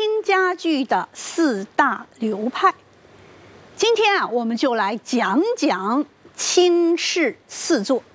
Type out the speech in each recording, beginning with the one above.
清家具的4大流派。今天啊，我们就来讲讲清式4座。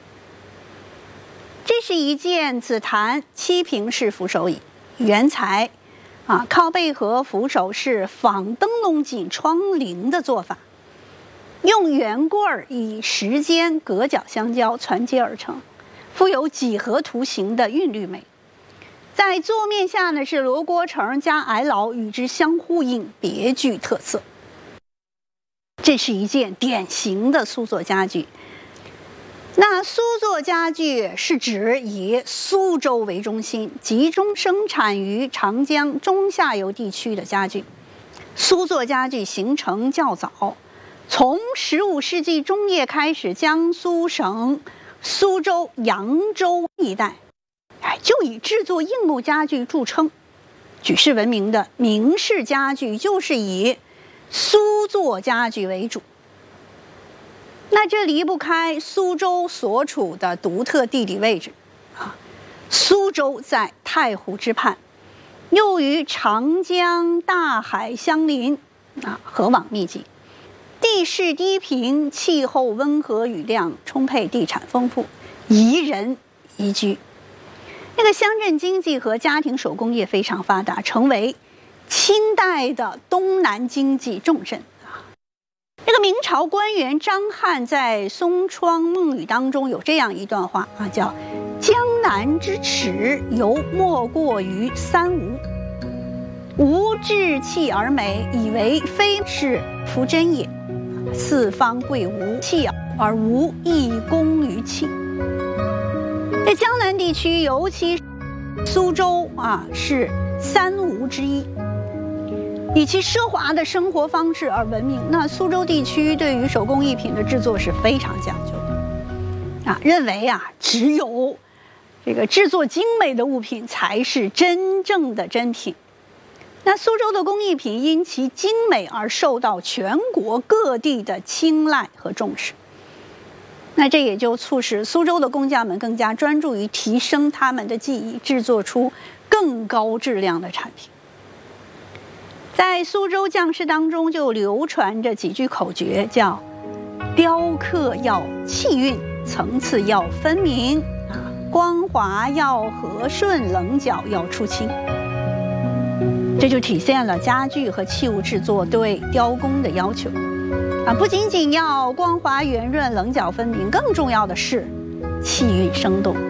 这是一件紫檀7平式扶手椅，原材靠背和扶手是仿灯笼锦窗棂的做法，用圆棍以10间隔角相交攒接而成，富有几何图形的韵律美。在座面下呢是罗锅城加矮老与之相呼应，别具特色。这是一件典型的苏座家具。那苏座家具是指以苏州为中心，集中生产于长江中下游地区的家具。苏座家具形成较早，从15世纪中叶开始，江苏省苏州、扬州一带就以制作硬木家具著称。举世闻名的明式家具就是以苏座家具为主。那这离不开苏州所处的独特地理位置苏州在太湖之畔，又与长江大海相邻河网密集，地势低平，气候温和，雨量充沛，地产丰富，宜人宜居。那个乡镇经济和家庭手工业非常发达，成为清代的东南经济重镇。这个明朝官员张翰在《松窗梦语》当中有这样一段话叫“江南之耻，犹莫过于三吴。吴志气而美，以为非是夫真也。四方贵吴，气而吴亦功于气。”在江南地区，尤其苏州是三吴之一。以其奢华的生活方式而闻名。那苏州地区对于手工艺品的制作是非常讲究的认为只有这个制作精美的物品才是真正的珍品。那苏州的工艺品因其精美而受到全国各地的青睐和重视。那这也就促使苏州的工匠们更加专注于提升他们的技艺，制作出更高质量的产品。在苏州匠师当中就流传着几句口诀，叫雕刻要气韵，层次要分明光滑要和顺，棱角要出清。这就体现了家具和器物制作对雕工的要求不仅仅要光滑圆润，棱角分明，更重要的是气韵生动。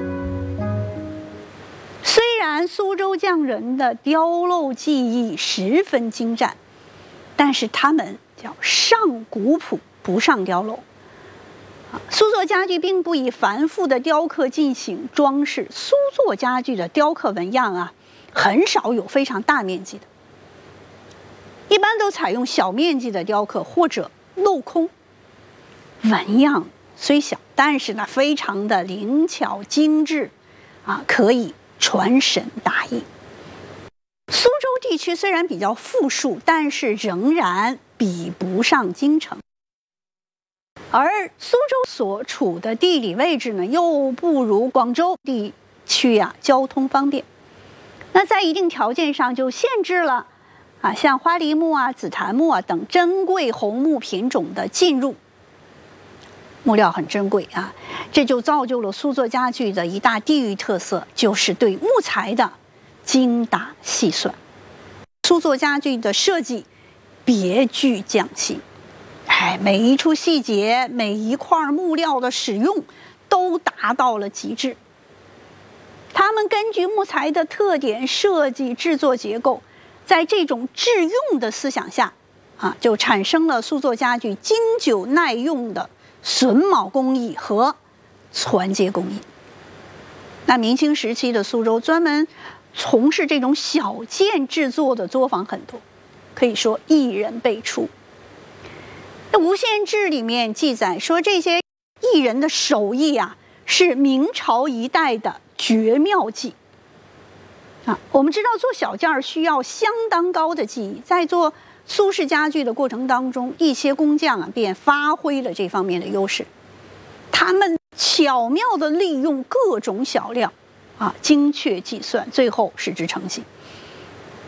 虽然苏州匠人的雕镂技艺十分精湛，但是他们叫上古朴不上雕镂。苏座家具并不以繁复的雕刻进行装饰，苏座家具的雕刻纹样很少有非常大面积的，一般都采用小面积的雕刻或者镂空。纹样虽小，但是呢非常的灵巧精致可以传神达意。苏州地区虽然比较富庶，但是仍然比不上京城。而苏州所处的地理位置呢，又不如广州地区交通方便。那在一定条件上就限制了像花梨木紫檀木等珍贵红木品种的进入。木料很珍贵这就造就了苏座家具的一大地域特色，就是对木材的精打细算。苏座家具的设计别具匠心，每一处细节，每一块木料的使用都达到了极致。他们根据木材的特点设计制作结构，在这种致用的思想下就产生了苏座家具经久耐用的榫卯工艺和攒接工艺。那明清时期的苏州专门从事这种小件制作的作坊很多，可以说一人辈出。那《无限志》里面记载说，这些艺人的手艺是明朝一代的绝妙技我们知道做小件需要相当高的技艺，在做苏式家具的过程当中，一些工匠便发挥了这方面的优势。他们巧妙地利用各种小料精确计算，最后使之成型。